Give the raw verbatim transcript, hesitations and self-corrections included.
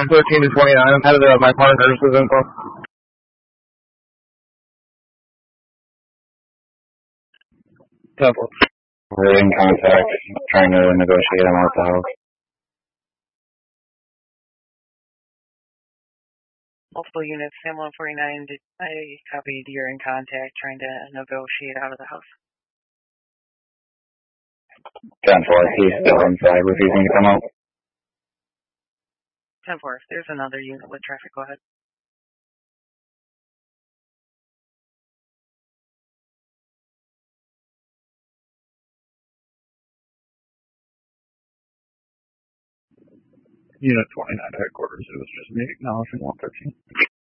thirteen to twenty-nine. I'm headed to my partner's info. ten four. We're in contact, trying to negotiate him out the house. Multiple units, Sam one forty-nine, I copied you're in contact, trying to negotiate out of the house. ten four, he's still inside, refusing to come out. ten four, if there's another unit with traffic, go ahead. Unit twenty-nine headquarters, it was just me acknowledging one thirteen.